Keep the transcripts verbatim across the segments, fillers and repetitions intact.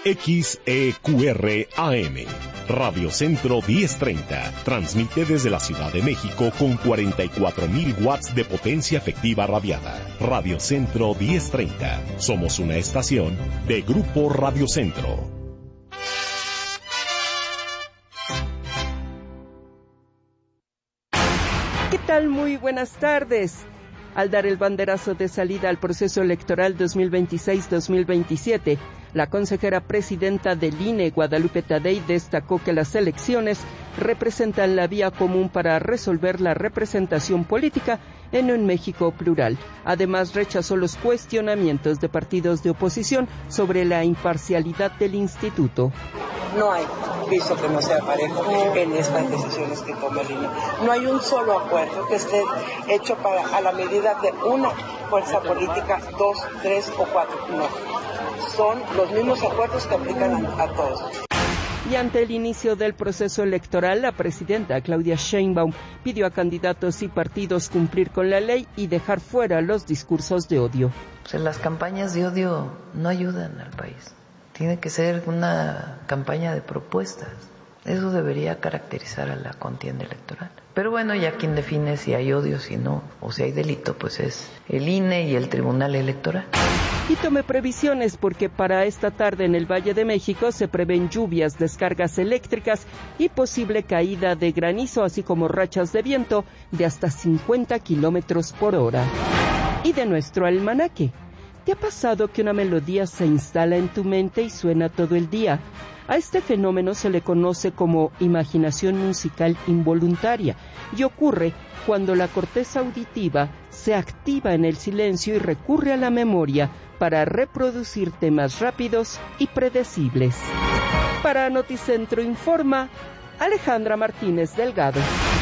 X E Q R A M, Radio Centro diez treinta, transmite desde la Ciudad de México con cuarenta y cuatro mil watts de potencia efectiva radiada. Radio Centro diez treinta, somos una estación de Grupo Radio Centro. ¿Qué tal? Muy buenas tardes. Al dar el banderazo de salida al proceso electoral dos mil veintiséis dos mil veintisiete, la consejera presidenta del I N E, Guadalupe Tadei, destacó que las elecciones representan la vía común para resolver la representación política en un México plural. Además, rechazó los cuestionamientos de partidos de oposición sobre la imparcialidad del instituto. No hay piso que no sea parejo en estas decisiones que toma el I N E. No hay un solo acuerdo que esté hecho para a la medida de una fuerza política, dos, tres o cuatro. No. Son los mismos acuerdos que aplican a, a todos. Y ante el inicio del proceso electoral, la presidenta Claudia Sheinbaum pidió a candidatos y partidos cumplir con la ley y dejar fuera los discursos de odio. O sea, las campañas de odio no ayudan al país. Tiene que ser una campaña de propuestas. Eso debería caracterizar a la contienda electoral. Pero bueno, ya quien define si hay odio, si no, o si hay delito, pues es el I N E y el Tribunal Electoral. Y tome previsiones porque para esta tarde en el Valle de México se prevén lluvias, descargas eléctricas y posible caída de granizo, así como rachas de viento de hasta cincuenta kilómetros por hora. Y de nuestro almanaque. ¿Te ha pasado que una melodía se instala en tu mente y suena todo el día? A este fenómeno se le conoce como imaginación musical involuntaria y ocurre cuando la corteza auditiva se activa en el silencio y recurre a la memoria para reproducir temas rápidos y predecibles. Para Noticentro Informa, Alejandra Martínez Delgado.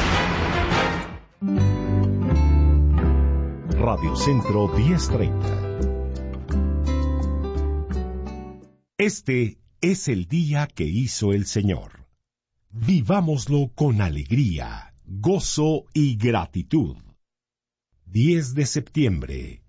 Radio Centro diez treinta. Este es el día que hizo el Señor. Vivámoslo con alegría, gozo y gratitud. diez de septiembre,